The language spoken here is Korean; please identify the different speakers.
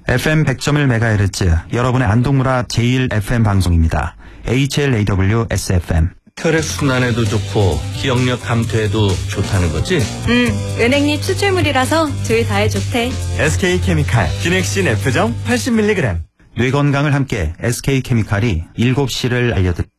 Speaker 1: FM 100.1MHz 여러분의 안동문화 제1FM 방송입니다. HLAW-SFM.
Speaker 2: 혈액순환에도 좋고 기억력 감퇴에도 좋다는 거지?
Speaker 3: 은행잎 추출물이라서 둘 다에 좋대.
Speaker 4: SK케미칼 기넥신 F점 80mg.
Speaker 1: 뇌 건강을 함께 SK케미칼이 7시를 알려드립니다.